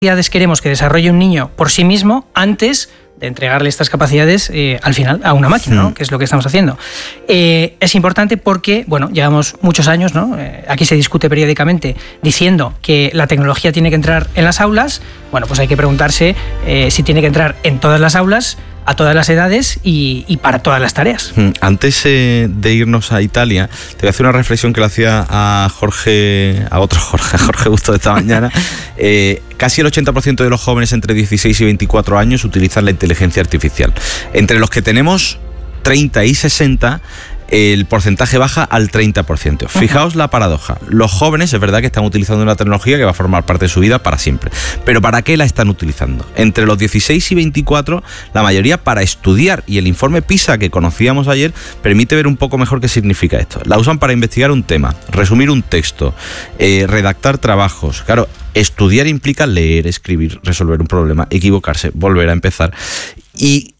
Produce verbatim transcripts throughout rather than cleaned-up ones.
capacidades queremos que desarrolle un niño por sí mismo antes de entregarle estas capacidades eh, al final a una máquina, ¿no? Que es lo que estamos haciendo. Eh, es importante porque, bueno, llevamos muchos años, ¿no? Eh, aquí se discute periódicamente diciendo que la tecnología tiene que entrar en las aulas. Bueno, pues hay que preguntarse eh, si tiene que entrar en todas las aulas, a todas las edades y, y para todas las tareas. Antes eh, de irnos a Italia, te voy a hacer una reflexión que le hacía a Jorge, a otro Jorge, a Jorge Busto de esta mañana. Eh, casi el ochenta por ciento de los jóvenes entre dieciséis y veinticuatro años utilizan la inteligencia artificial. Entre los que tenemos treinta y sesenta, el porcentaje baja al treinta por ciento. Fijaos la paradoja. Los jóvenes es verdad que están utilizando una tecnología que va a formar parte de su vida para siempre. Pero ¿para qué la están utilizando? Entre los dieciséis y veinticuatro, la mayoría para estudiar. Y el informe PISA que conocíamos ayer permite ver un poco mejor qué significa esto. La usan para investigar un tema, resumir un texto, eh, redactar trabajos. Claro, estudiar implica leer, escribir, resolver un problema, equivocarse, volver a empezar. Y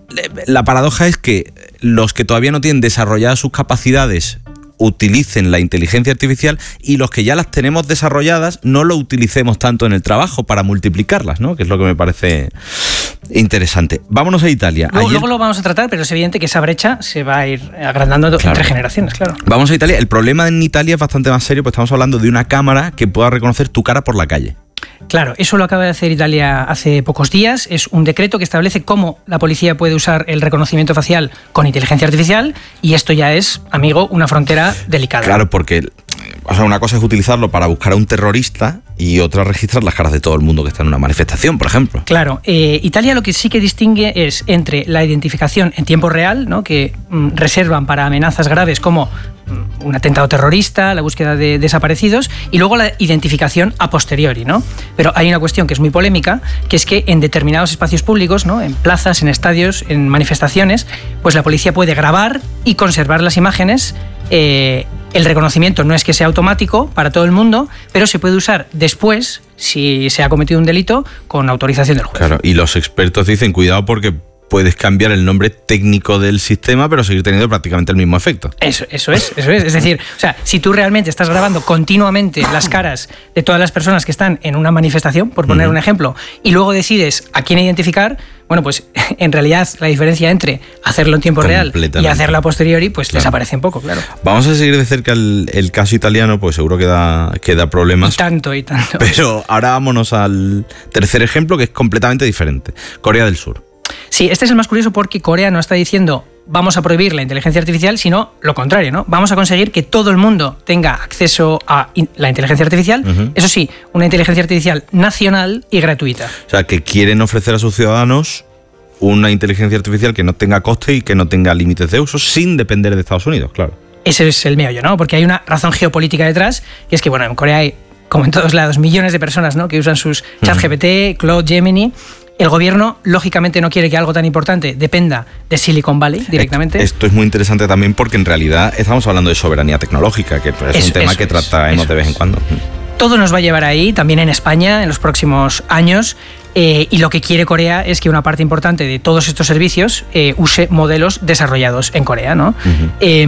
la paradoja es que los que todavía no tienen desarrolladas sus capacidades utilicen la inteligencia artificial y los que ya las tenemos desarrolladas no lo utilicemos tanto en el trabajo para multiplicarlas, ¿no? Que es lo que me parece interesante. Vámonos a Italia. Luego, Ayer... luego lo vamos a tratar, pero es evidente que esa brecha se va a ir agrandando claro. entre generaciones, claro. Vamos a Italia. El problema en Italia es bastante más serio, pues estamos hablando de una cámara que pueda reconocer tu cara por la calle. Claro, eso lo acaba de hacer Italia hace pocos días. Es un decreto que establece cómo la policía puede usar el reconocimiento facial con inteligencia artificial y esto ya es, amigo, una frontera delicada. Claro, porque o sea, una cosa es utilizarlo para buscar a un terrorista y otra registrar las caras de todo el mundo que está en una manifestación, por ejemplo. Claro, eh, Italia lo que sí que distingue es entre la identificación en tiempo real, ¿no? que mm, reservan para amenazas graves como mm, un atentado terrorista, la búsqueda de desaparecidos, y luego la identificación a posteriori, ¿no? Pero hay una cuestión que es muy polémica, que es que en determinados espacios públicos, ¿no? en plazas, en estadios, en manifestaciones, pues la policía puede grabar y conservar las imágenes. Eh, el reconocimiento no es que sea automático para todo el mundo, pero se puede usar después, si se ha cometido un delito, con autorización del juez. Claro, y los expertos dicen, cuidado porque puedes cambiar el nombre técnico del sistema, pero seguir teniendo prácticamente el mismo efecto. Eso, eso es, eso es. Es decir, o sea, si tú realmente estás grabando continuamente las caras de todas las personas que están en una manifestación, por poner uh-huh. un ejemplo, y luego decides a quién identificar, bueno, pues en realidad la diferencia entre hacerlo en tiempo real y hacerlo a posteriori, pues claro. desaparece un poco, claro. Vamos a seguir de cerca el, el caso italiano, pues seguro que da, que da problemas. Y tanto, y tanto. Pero ahora vámonos al tercer ejemplo, que es completamente diferente. Corea del Sur. Sí, este es el más curioso porque Corea no está diciendo vamos a prohibir la inteligencia artificial, sino lo contrario, ¿no? Vamos a conseguir que todo el mundo tenga acceso a la inteligencia artificial, uh-huh. eso sí, una inteligencia artificial nacional y gratuita. O sea, que quieren ofrecer a sus ciudadanos una inteligencia artificial que no tenga coste y que no tenga límites de uso sin depender de Estados Unidos, claro. Ese es el meollo, ¿no? Porque hay una razón geopolítica detrás, que es que, bueno, en Corea hay, como en todos lados, millones de personas, ¿no? que usan sus ChatGPT, uh-huh. Claude, Gemini. El gobierno, lógicamente, no quiere que algo tan importante dependa de Silicon Valley directamente. Esto es muy interesante también porque en realidad estamos hablando de soberanía tecnológica, que es eso, un tema que es, trataremos de vez en cuando. Todo nos va a llevar ahí, también en España, en los próximos años. Eh, y lo que quiere Corea es que una parte importante de todos estos servicios eh, use modelos desarrollados en Corea, ¿no? Uh-huh. Eh,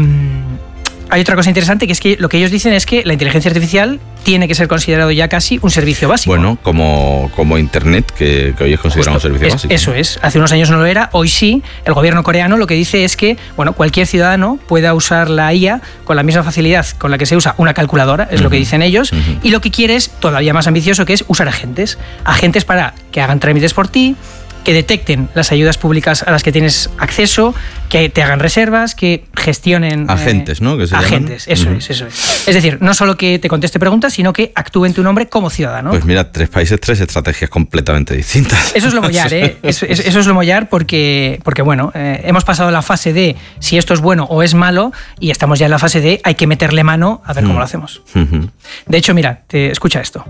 hay otra cosa interesante, que es que lo que ellos dicen es que la inteligencia artificial tiene que ser considerado ya casi un servicio básico. Bueno, como, como Internet, que, que hoy es considerado Justo, un servicio es, básico. Eso es. Hace unos años no lo era, hoy sí. El gobierno coreano lo que dice es que bueno, cualquier ciudadano pueda usar la I A con la misma facilidad con la que se usa una calculadora, es uh-huh. lo que dicen ellos, uh-huh. y lo que quiere es todavía más ambicioso, que es usar agentes. Agentes para que hagan trámites por ti, que detecten las ayudas públicas a las que tienes acceso, que te hagan reservas, que gestionen... Agentes, eh, ¿no? Que se agentes, llaman. eso Uh-huh. es, eso es. Es decir, no solo que te conteste preguntas, sino que actúe en tu nombre como ciudadano. Pues mira, tres países, tres estrategias completamente distintas. Eso es lo mollar, ¿eh? Eso, eso es lo mollar porque, porque bueno, eh, hemos pasado la fase de si esto es bueno o es malo y estamos ya en la fase de hay que meterle mano a ver uh-huh. cómo lo hacemos. Uh-huh. De hecho, mira, te, escucha esto.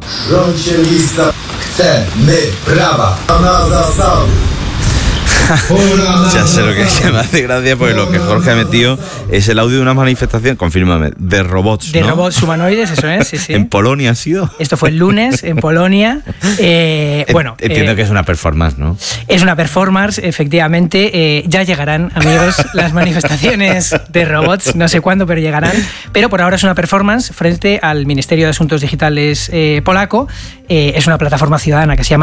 Ya sé lo que se me hace gracia, porque lo que Jorge ha metido es el audio de una manifestación, confírmame, de robots, De ¿no? robots humanoides, eso es, sí, sí. ¿En Polonia ha sido? Esto fue el lunes en Polonia. Eh, bueno, Entiendo eh, que es una performance, ¿no? Es una performance, efectivamente. Eh, ya llegarán, amigos, las manifestaciones de robots, no sé cuándo, pero llegarán. Pero por ahora es una performance frente al Ministerio de Asuntos Digitales eh, polaco. Eh, es una plataforma ciudadana que se llama